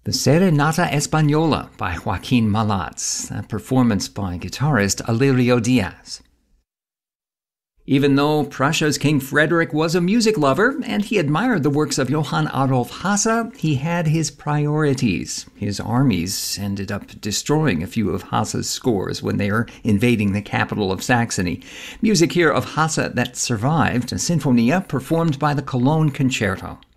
The Serenata Española by Joaquin Malats, a performance by guitarist Alirio Diaz. Even though Prussia's King Frederick was a music lover and he admired the works of Johann Adolf Hasse, he had his priorities. His armies ended up destroying a few of Hasse's scores when they were invading the capital of Saxony. Music here of Hasse that survived, a sinfonia performed by the Cologne Concerto.